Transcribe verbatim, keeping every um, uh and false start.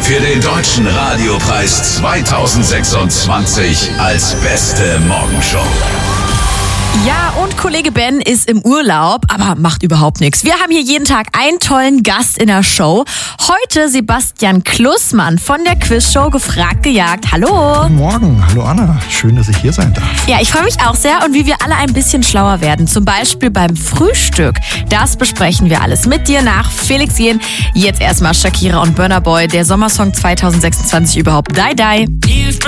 für den Deutschen Radiopreis zweitausendsechsundzwanzig als beste Morgenshow. Ja, und Kollege Ben ist im Urlaub, aber macht überhaupt nichts. Wir haben hier jeden Tag einen tollen Gast in der Show. Heute Sebastian Klussmann von der Quizshow Gefragt gejagt. Hallo. Guten Morgen. Hallo Anna. Schön, dass ich hier sein darf. Ja, ich freue mich auch sehr und wie wir alle ein bisschen schlauer werden. Zum Beispiel beim Frühstück. Das besprechen wir alles mit dir nach Felix Jähn. Jetzt erstmal Shakira und Burna Boy, der Sommersong zweitausendsechsundzwanzig überhaupt. Die, die.